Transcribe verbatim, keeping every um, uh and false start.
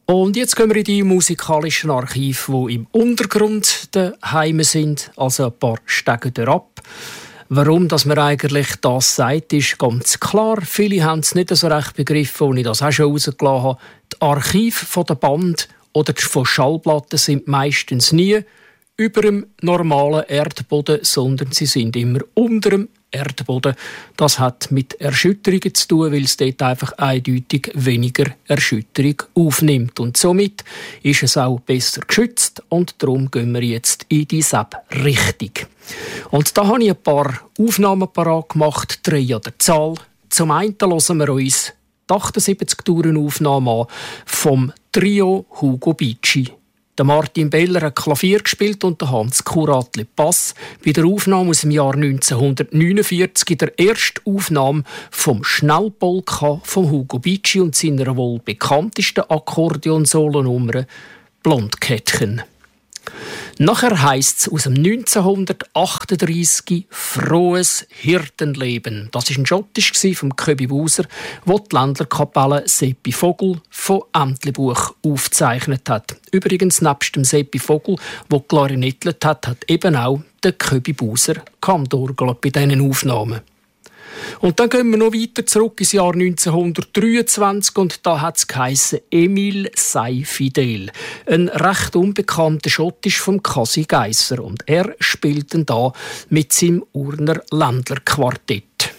Und jetzt gehen wir in die musikalischen Archive, die im Untergrund daheim sind, also ein paar Stege ab. Warum dass man eigentlich das sagt, ist ganz klar. Viele haben es nicht so recht begriffen, und ich das auch schon rausgelassen habe. Die Archive der Band oder von Schallplatten sind meistens nie über dem normalen Erdboden, sondern sie sind immer unter dem Erdboden. Das hat mit Erschütterungen zu tun, weil es dort einfach eindeutig weniger Erschütterung aufnimmt. Und somit ist es auch besser geschützt, und darum gehen wir jetzt in diese Richtung. Und da habe ich ein paar Aufnahmen parat gemacht, drei an der Zahl. Zum einen hören wir uns die achtundsiebzig-Touren-Aufnahme an vom Trio Hugo Bici. Der Martin Beller hat Klavier gespielt und der Hans Kuratli Bass. Bei der Aufnahme aus dem Jahr neunzehnhundertneunundvierzig, der ersten Aufnahme vom Schnellpolka von Hugo Bici und seiner wohl bekanntesten Akkordeon-Solonummer Blondkettchen. Nachher heisst es aus dem neunzehnhundertachtunddreissig «Frohes Hirtenleben». Das war ein Schottisch vom Köbi Buser, wo die Ländlerkapelle Seppi Vogel von Entlebuch aufgezeichnet hat. Übrigens, nebst dem Seppi Vogel, der klarinettelt hat, hat eben auch der Köbi Buser Kammdorgel bei diesen Aufnahmen. Und dann gehen wir noch weiter zurück ins Jahr neunzehnhundertdreiundzwanzig, und da hat es geheissen «Emil sei fidel». Ein recht unbekannter Schottisch vom Kasi Geisser, und er spielt dann da mit seinem Urner Ländlerquartett.